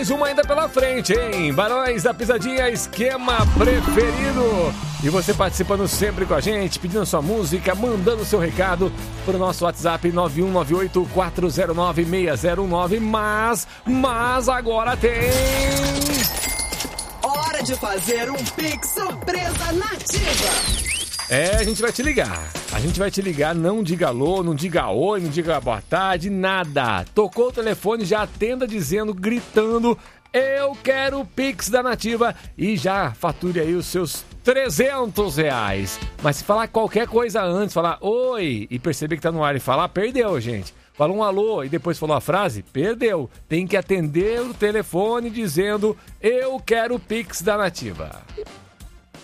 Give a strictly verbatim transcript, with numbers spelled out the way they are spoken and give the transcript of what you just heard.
Mais uma ainda pela frente, hein? Barões da Pisadinha, esquema preferido. E você participando sempre com a gente, pedindo sua música, mandando seu recado para o nosso WhatsApp nove um nove oito quatro zero nove seis zero um nove. Mas, mas agora tem... Hora de fazer um Pix surpresa nativa. É, a gente vai te ligar. A gente vai te ligar, não diga alô, não diga oi, não diga boa tarde, nada. Tocou o telefone, já atenda dizendo, gritando, eu quero o Pix da Nativa e já fature aí os seus trezentos reais. Mas se falar qualquer coisa antes, falar oi e perceber que tá no ar e falar, perdeu, gente. Falou um alô e depois falou a frase, perdeu. Tem que atender o telefone dizendo, eu quero o Pix da Nativa.